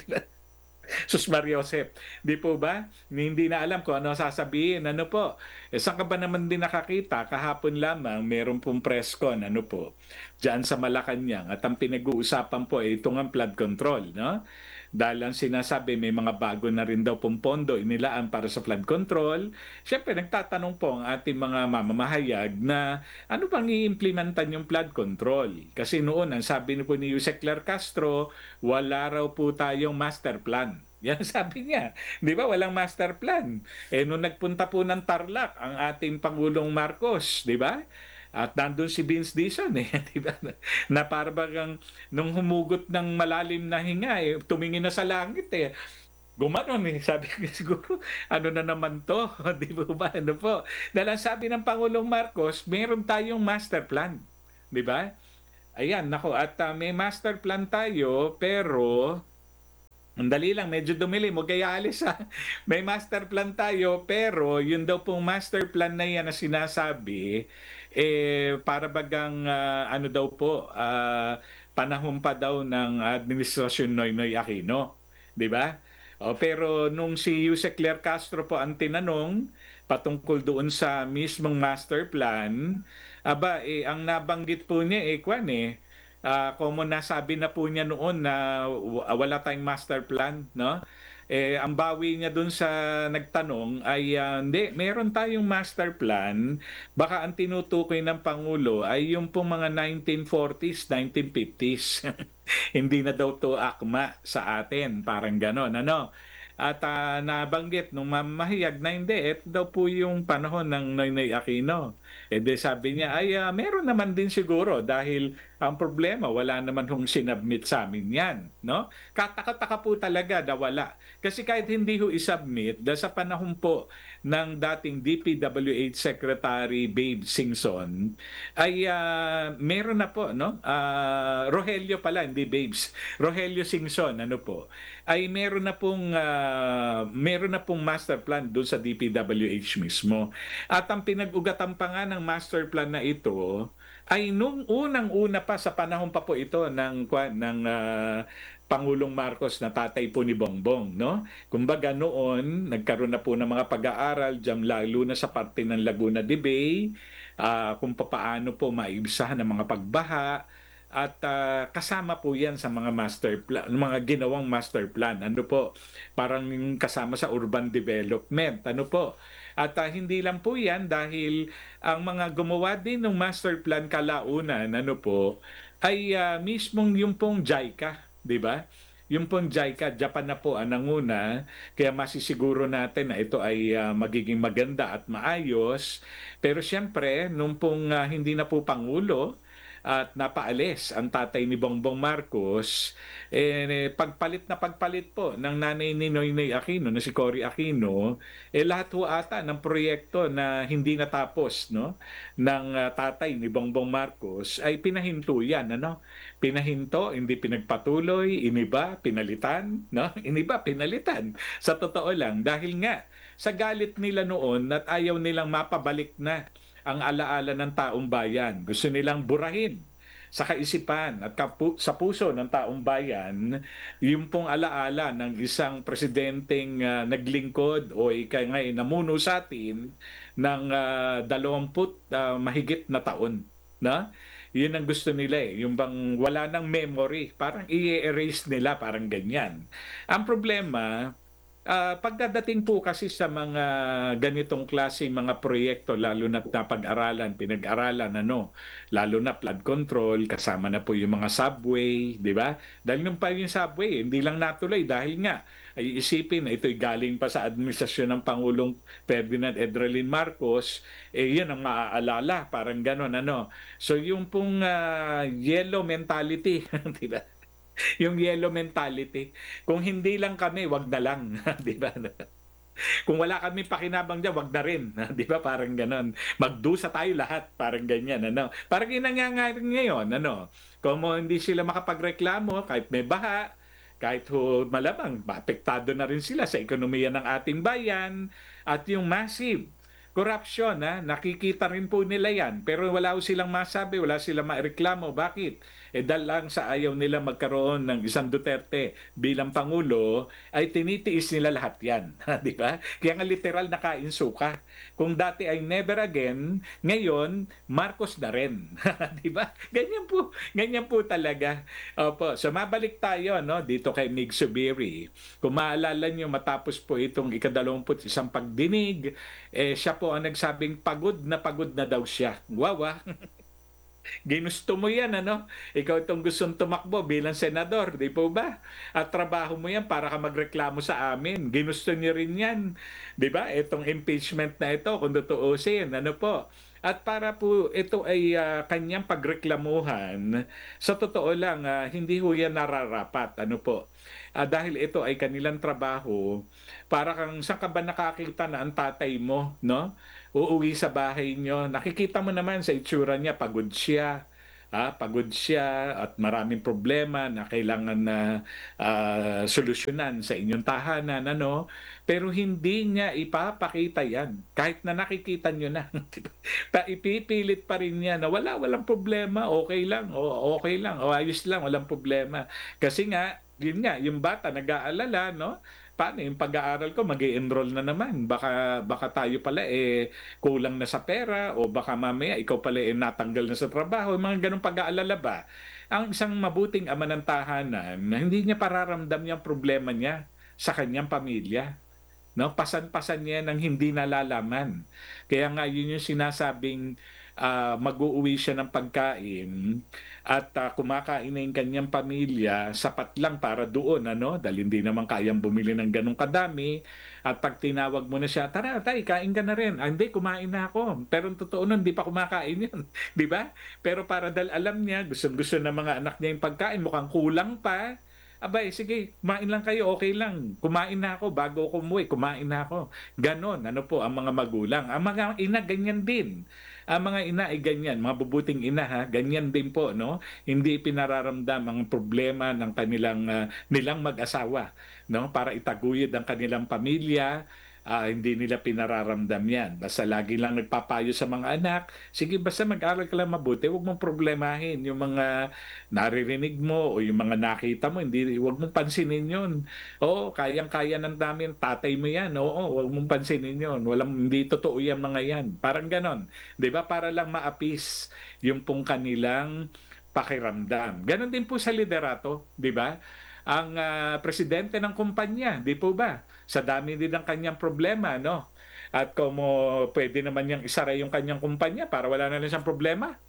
Sus Maria Josep, di po ba? Hindi na alam kung ano sasabihin. Ano po? Eh, saan ka ba naman din nakakita? Kahapon lamang, meron pong press con, ano po, diyan sa Malacanang. At ang pinag-uusapan po ay itong ang flood control, no? Dahil ang sinasabi, may mga bago na rin daw pong pondo inilaan para sa flood control. Siyempre, nagtatanong po ang ating mga mamamahayag na ano bang i-implementan yung flood control? Kasi noon, ang sabi ni po ni Yusek Claire Castro, wala raw po tayong master plan. Yan sabi niya. Di ba? Walang master plan. Eh, nung nagpunta po ng Tarlac, ang ating Pangulong Marcos, di ba? At nandun si Vince Dizon eh, di ba? Na para bagang nung humugot ng malalim na hinga eh, tumingin na sa langit eh. Gumanon eh, sabi ko siguro, ano na naman to? Di ba ba? Ano po? Dahil ang sabi ng Pangulong Marcos, meron tayong master plan. Di ba? Ayan, nako, at uh, may master plan tayo, pero ang dali lang, medyo dumilim, huwag kaya alis ha. May master plan tayo, pero yun daw pong master plan na yan na sinasabi, eh, para bagang, ah, ano daw po, ah, panahon pa daw ng Administrasyon Noynoy Aquino. Di ba? O, pero nung si Yusek Claire Castro po ang tinanong patungkol doon sa mismong master plan, aba, eh, ang nabanggit po niya, eh, kwan eh, Ah, common na sabi na po niya noon na w- wala tayong master plan, no? Eh, ang bawi niya dun sa nagtanong ay ah, hindi, meron tayong master plan. Baka ang tinutukoy ng Pangulo ay yung pong mga nineteen forties, nineteen fifties. Hindi na daw to akma sa atin, parang ganon, ano? At ah, nabanggit nung mamahayag na hindi, ito daw po yung panahon ng Noynoy Aquino. E di sabi niya, ay ah, meron naman din siguro dahil ang problema, wala naman hong sinubmit sa amin yan. No? Kataka-taka po talaga na wala. Kasi kahit hindi ho isubmit, dahil sa panahon po ng dating D P W H Secretary Babe Singson, ay ah, meron na po, no? Ah, Rogelio pala, hindi Babes. Rogelio Singson, ano po, ay meron na pong, ah, meron na pong master plan doon sa D P W H mismo. At ang pinag-ugatan pa nga ng master plan na ito, ay nung unang-una pa sa panahon pa po ito ng kwa- ng ah, Pangulong Marcos na tatay po ni Bongbong, no? Kumbaga noon nagkaroon na po ng mga pag-aaral diyan lalo na sa parte ng Laguna de Bay, ah, kung papaano po maibsahan ang mga pagbaha at ah, kasama po 'yan sa mga master plan, mga ginawang master plan. Ano po? Parang yung kasama sa urban development. Ano po? At ah, hindi lang po 'yan dahil ang mga gumawa din ng master plan kalaunan, ano po, ay ah, mismong yung pong JICA, di ba? Yung pong JICA, Japan na po ang nanguna, kaya masisiguro natin na ito ay ah, magiging maganda at maayos. Pero siyempre, nung pong ah, hindi na po Pangulo, at napaalis ang tatay ni Bongbong Marcos, eh, pagpalit na pagpalit po ng nanay ni Noynoy Aquino na si Cory Aquino, eh lahat ho ata ng proyekto na hindi natapos, no, ng ah, tatay ni Bongbong Marcos ay pinahinto yan, ano? Pinahinto, hindi pinagpatuloy, iniba, pinalitan, no? Iniba, pinalitan. Sa totoo lang, dahil nga sa galit nila noon at ayaw nilang mapabalik na ang alaala ng taong bayan. Gusto nilang burahin sa kaisipan at kapu- sa puso ng taong bayan yung pong alaala ng isang presidenteng ah, naglingkod o ikay nga eh, namuno sa atin ng uh, dalawamput ah, mahigit na taon. Na? Yun ang gusto nila eh. Yung bang wala ng memory. Parang i-erase nila, parang ganyan. Ang problema, Ah, pagdadating po kasi sa mga ganitong klase mga proyekto lalo na napag-aralan, pinag-aralan ano, lalo na flood control, kasama na po yung mga subway, di ba? Dahil nung pa yung subway, hindi lang natuloy dahil nga ay isipin na ito'y galing pa sa administrasyon ng Pangulong Ferdinand Edralin Marcos, eh yun ang maaalala, parang ganon ano. So yung pong ah, yellow mentality, di ba? Yung yellow mentality. Kung hindi lang kami, wag na lang, 'di ba? Kung wala kami pakinabang diyan, wag na rin, 'di ba? Parang gano'n. Magdusa tayo lahat, parang ganyan, ano. Parang yung nangyayari ngayon, ano. Kung hindi sila makapagreklamo kahit may baha, kahit ho malamang maapektado na rin sila sa ekonomiya ng ating bayan at yung massive corruption, ha? Nakikita rin po nila yan. Pero wala ho silang masabi, wala silang maereklamo. Bakit? Eh dahil lang sa ayaw nila magkaroon ng isang Duterte bilang Pangulo, ay tinitiis nila lahat yan. Di ba? Kaya nga literal nakainsuka. Kung dati ay never again, ngayon, Marcos na rin. Di ba? Ganyan po. Ganyan po talaga. Opo. So mabalik tayo no, dito kay Mig Subiri. Kung maalala nyo, matapos po itong ikadalawamput isang pagdinig, eh siya po ang nagsabing pagod na pagod na daw siya. Wow, ah. Ginusto mo yan, ano? Ikaw itong gustong tumakbo bilang senador, di po ba? At trabaho mo yan para ka magreklamo sa amin. Ginusto niyo rin yan. Di ba? Itong impeachment na ito, kung tutuusin, ano po? At para po ito ay ah, kanyang pagreklamuhan, sa totoo lang, ah, hindi ho yan nararapat. Ano po? Ah, dahil ito ay kanilang trabaho, para kang saan ka ba nakakita na ang tatay mo, no? Uuwi sa bahay nyo, nakikita mo naman sa itsura niya, pagod siya. Ah, pagod siya at maraming problema na kailangan na ah, solusyonan sa inyong tahanan, ano? Pero hindi niya ipapakita yan. Kahit na nakikita nyo na. Pa ipipilit pa rin niya na wala, walang problema, okay lang, o okay lang, o ayos lang, walang problema. Kasi nga, yun nga, yung bata nag-aalala, no? Paano yung pag-aaral ko, mag enroll na naman. Baka, baka tayo pala eh kulang na sa pera o baka mamaya ikaw pala eh natanggal na sa trabaho. Mga ganong pag-aalala ba? Ang isang mabuting ama ng tahanan na hindi niya pararamdam yung problema niya sa kanyang pamilya. No, pasan-pasan niya ng hindi nalalaman. Kaya nga yun yung sinasabing ah, mag-uuwi siya ng pagkain at ah, kumakain na yung kanyang pamilya, sapat lang para doon, ano? Dahil hindi naman kayang bumili ng ganong kadami. At pag tinawag mo na siya, tara, tay, kain ka na rin. Ah, hindi, kumain na ako. Pero ang totoo nun, hindi pa kumakain yun. Di ba? Pero para dahil alam niya, gusto-gusto ng mga anak niya yung pagkain, mukhang kulang pa, abay, sige, kumain lang kayo, okay lang. Kumain na ako bago ako umuwi, kumain na ako. Ganon, ano po ang mga magulang. Ang mga ina, ganyan din. Ang mga ina ay ganyan, mga bubuting ina ha, ganyan din po, no? Hindi pinararamdam ang problema ng kanilang ah, nilang mag-asawa, no? Para itaguyod ang kanilang pamilya, ah, hindi nila pinararamdam yan. Basta lagi lang nagpapayo sa mga anak, sige basta mag-aral ka lang mabuti, huwag mong problemahin yung mga naririnig mo o yung mga nakita mo, hindi, huwag mong pansinin yun. Oo, kayang-kaya ng namin, tatay mo yan, oo, huwag mong pansinin yun. Walang, hindi totoo yan mga yan. Parang ganon. 'Di ba? Para lang maapis yung pong kanilang pakiramdam. Ganon din po sa liderato, 'di ba? Ang ah, presidente ng kumpanya, 'di po ba? Sa dami din ng kanyang problema, no? At kung mo pwede naman niyang isara yung kanyang kumpanya para wala na lang siyang problema,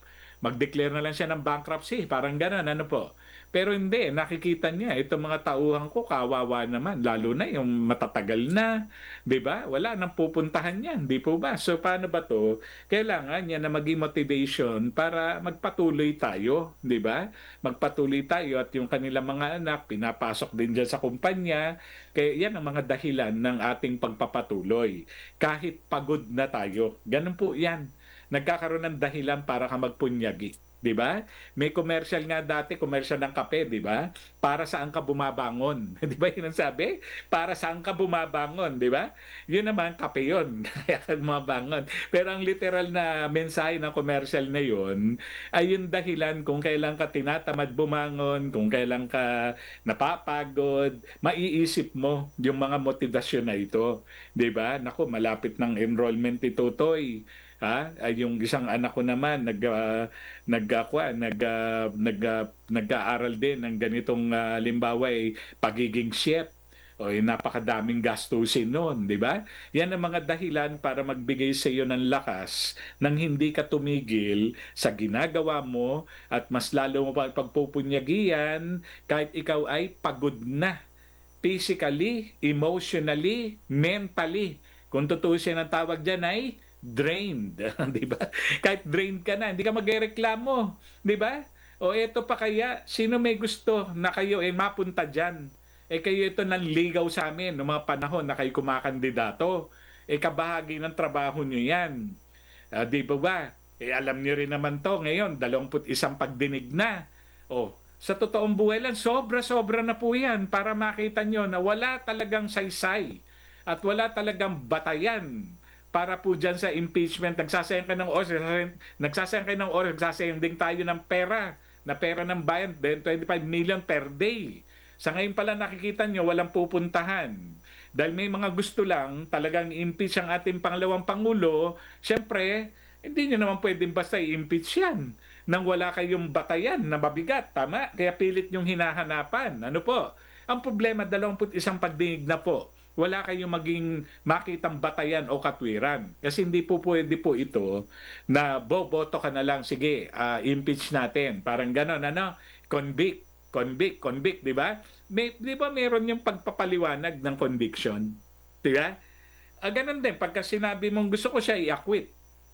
mag-declare na lang siya ng bankruptcy, parang gano'n, ano po. Pero hindi, nakikita niya itong mga tauhan ko kawawa naman, lalo na yung matatagal na, 'di ba? Wala nang pupuntahan 'yan, 'di po ba? So paano ba 'to? Kailangan niya na maging motivation para magpatuloy tayo, 'di ba? Magpatuloy tayo at yung kanilang mga anak pinapasok din diyan sa kumpanya. Kaya 'yan ang mga dahilan ng ating pagpapatuloy. Kahit pagod na tayo, gano'n po 'yan. Nagkakaroon ng dahilan para ka magpunyagi, 'di ba? May commercial nga dati, commercial ng kape, 'di ba? Para saan ka bumabangon, 'di ba 'yun ang sabi? Para saan ka bumabangon, 'di ba? 'Yun naman kape 'yun, kaya ka bumabangon. Pero ang literal na mensahe ng commercial na 'yun ay yung dahilan kung kailan ka tinatamad bumangon, kung kailan ka napapagod, maiisip mo yung mga motibasyon na ito, 'di ba? Naku, malapit ng enrollment ni Tutoy. Ha? Ay yung isang anak ko naman nag ah, nag ah, kuwan, nag ah, nag ah, nag-aaral din ng ganitong ah, halimbawa ay pagiging chef. O eh, napakadaming gastusin noon, di ba? Yan ang mga dahilan para magbigay sa iyo ng lakas nang hindi ka tumigil sa ginagawa mo at mas lalo mo pa pagpupunyagian kahit ikaw ay pagod na physically, emotionally, mentally. Kung tutuusin ang tawag dyan ay drained, di ba? Kahit drained ka na, hindi ka magrereklamo, di ba? O eto pa kaya, sino may gusto na kayo eh mapunta dyan? Eh kayo ito nanligaw sa amin noong mga panahon na kayo kumakandidato. Eh kabahagi ng trabaho nyo yan. Ah, di ba ba? Eh alam nyo rin naman to ngayon, dalawamput isang pagdinig na. O, sa totoong buhay lang, sobra-sobra na po yan para makita nyo na wala talagang saysay at wala talagang batayan para po dyan sa impeachment. Nagsasayang ka ng oras, nagsasayang, nagsasayang kayo ng oras, nagsasayang din tayo ng pera, na pera ng bayan, twenty-five million per day. Sa ngayon pala nakikita nyo, walang pupuntahan. Dahil may mga gusto lang, talagang impeach ang ating pangalawang Pangulo, syempre, hindi nyo naman pwedeng basta i-impeach yan nang wala kayong batayan na mabigat, tama? Kaya pilit yung hinahanapan. Ano po? Ang problema, dalawamput isang pagdinig na po. Wala kayong maging makitang batayan o katwiran. Kasi hindi po pwede po ito na boboto ka na lang, sige, ah, impeach natin. Parang gano'n, ano? Convict, convict, convict, di ba? May, di ba meron yung pagpapaliwanag ng conviction? Di ba? Ah, ganun din, pagka sinabi mong gusto ko siya i-acquit.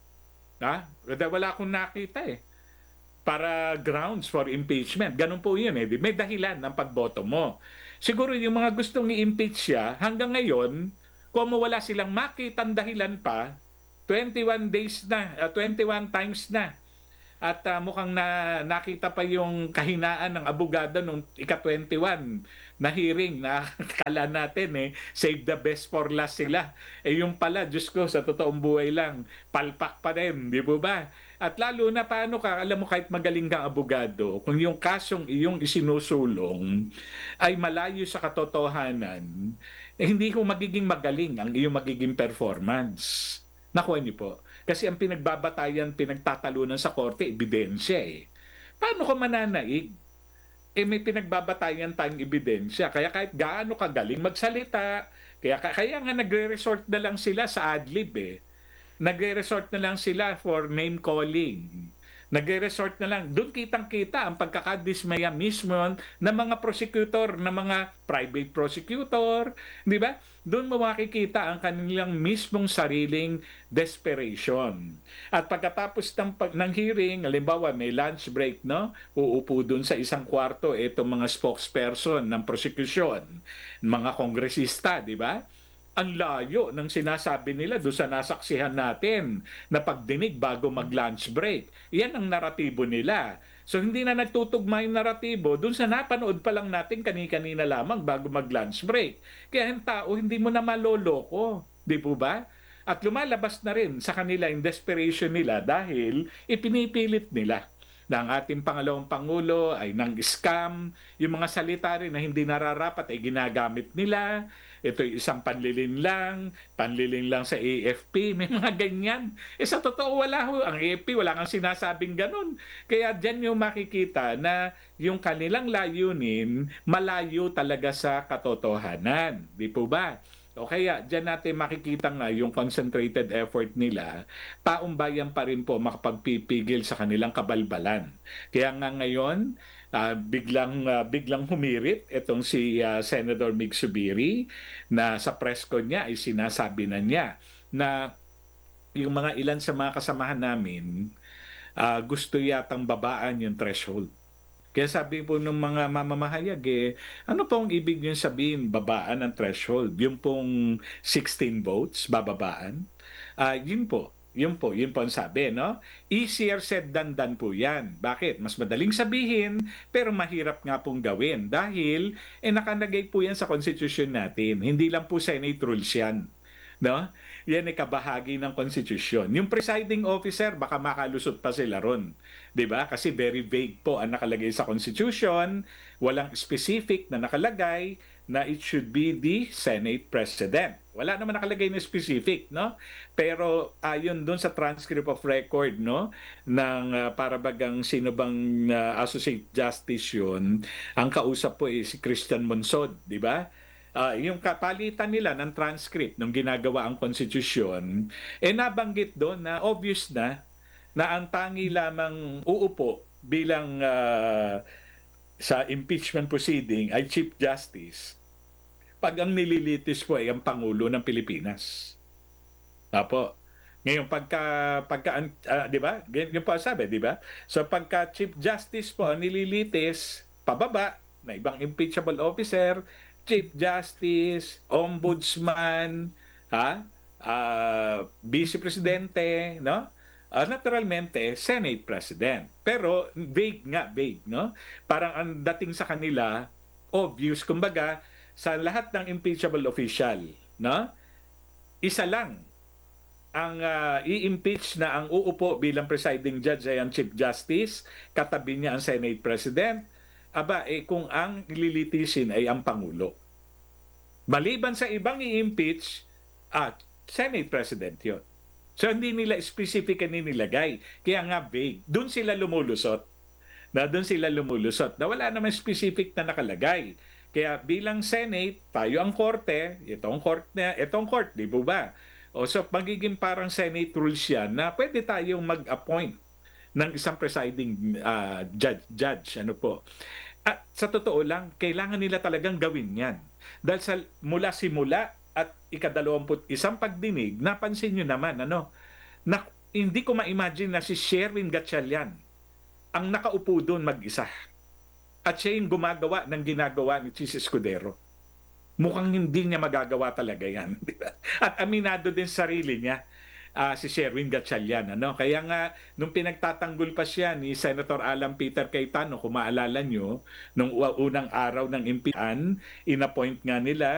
Ha? Dahil wala akong nakita eh. Para grounds for impeachment. Ganun po yun eh. May dahilan ng pagboto mo. Siguro yung mga gustong i-impeach siya, hanggang ngayon, kung wala silang makitang dahilan pa, twenty-one days na, uh, twenty-one times na. At uh, mukhang na, nakita pa yung kahinaan ng abogado nung ika twenty-one na hearing na kala natin eh, save the best for last sila. Eh yung pala, Diyos ko, sa totoong buhay lang, palpak pa rin, di ba ba? At lalo na paano ka, alam mo kahit magaling kang abogado, kung yung kasong iyong isinusulong ay malayo sa katotohanan, eh hindi ko magiging magaling ang iyong magiging performance. Nakuha niyo po. Kasi ang pinagbabatayan, pinagtatalunan sa korte, ebidensya eh. Paano ka mananaig? Eh may pinagbabatayan tayong ebidensya. Kaya kahit gaano kagaling magsalita, kaya, kaya nga nagre-resort na lang sila sa adlib eh. Nagre-resort na lang sila for name calling. Nagre-resort na lang. Doon kitang-kita ang pagkakadismaya mismo ng mga prosecutor, ng mga private prosecutor, di ba? Doon mo makikita ang kanilang mismong sariling desperation. At pagkatapos ng, pag, ng hearing, halimbawa may lunch break, no? Uupo doon sa isang kwarto itong mga spokesperson ng prosecution, mga kongresista, di ba? Ang layo ng sinasabi nila doon sa nasaksihan natin na pagdinig bago mag-lunch break. Yan ang naratibo nila. So hindi na nagtutugma yung naratibo doon sa napanood pa lang natin kani-kanina lamang bago mag-lunch break. Kaya yung tao hindi mo na maloloko. Di po ba? At lumalabas na rin sa kanila yung desperation nila dahil ipinipilit nila na ang ating pangalawang Pangulo ay nang scam, yung mga salita rin na hindi nararapat ay ginagamit nila. Ito isang panlilin lang, panlilin lang sa A F P, may mga ganyan. Eh sa totoo wala ho, ang A F P wala kang sinasabing ganun. Kaya dyan yung makikita na yung kanilang layunin malayo talaga sa katotohanan. Di po ba? O kaya diyan natin makikita nga yung concentrated effort nila, taong bayan pa rin po makapagpipigil sa kanilang kabalbalan. Kaya nga ngayon, ah, biglang ah, biglang humirit itong si ah, Senator Mig Zubiri na sa press con niya ay sinasabi na niya na yung mga ilan sa mga kasamahan namin ah, gusto yatang babaan yung threshold. Kaya sabi po ng mga mamamahayag eh, ano pong ibig niyo sabihin babaan ang threshold? Yung pong sixteen votes, bababaan? Ah, yun po. Yun po, yun po ang sabi, no? Easier said than done po yan. Bakit? Mas madaling sabihin, pero mahirap nga pong gawin. Dahil, eh nakalagay po yan sa konstitusyon natin. Hindi lang po Senate rules yan. No? Yan ay kabahagi ng konstitusyon. Yung presiding officer, baka makalusot pa sila ron. 'Di ba? Kasi very vague po ang nakalagay sa constitution, walang specific na nakalagay na it should be the Senate President. Wala naman nakalagay na specific, no? Pero ayon doon sa transcript of record, no, ng uh, para bagang sino bang uh, Associate Justice yun, ang kausap po ay si Christian Monsod, 'di ba? Ah, yung kapalitan nila ng transcript nung ginagawa ang konstitusyon, eh nabanggit doon na obvious na na ang tangi lamang uupo bilang ah, sa impeachment proceeding ay Chief Justice pag ang nililitis po ay ang Pangulo ng Pilipinas. Apo. Ngayon pagka pagka ah, 'di ba? Ganyan yung pa sabi, 'di ba? So pagka Chief Justice po ang nililitis pababa na ibang impeachable officer, Chief Justice, Ombudsman, ha? Ah, Vice Presidente, no? Ah, naturalmente, Senate President. Pero vague nga, vague, no? Parang ang dating sa kanila, obvious, kumbaga, sa lahat ng impeachable official, no? Isa lang ang ah, i-impeach na ang uupo bilang presiding judge ay ang Chief Justice, katabi niya ang Senate President, aba, eh kung ang lilitisin ay ang Pangulo. Maliban sa ibang i-impeach, ah, Senate President yun. So hindi nila specific na nilagay. Kaya nga vague. Doon sila lumulusot. Na doon sila lumulusot. Na wala naman specific na nakalagay. Kaya bilang Senate, tayo ang korte, itong court na, itong court, di ba ba? O so magiging parang Senate rules yan na pwede tayong mag-appoint ng isang presiding ah, judge, judge, ano po. At sa totoo lang, kailangan nila talagang gawin yan. Dahil sa mula simula at ikadalawamput isang pagdinig, napansin nyo naman, ano, na hindi ko ma-imagine na si Sherwin Gatchalian ang nakaupo doon mag-isa. At siya yung gumagawa ng ginagawa ni Chis Escudero. Mukhang hindi niya magagawa talaga yan. Di ba? At aminado din sa sarili niya, ah, si Sherwin Gatchalian. Ano? Kaya nga, nung pinagtatanggol pa siya ni Senator Alan Peter Cayetano, kung maalala nyo, nung unang araw ng impeachment, inappoint nga nila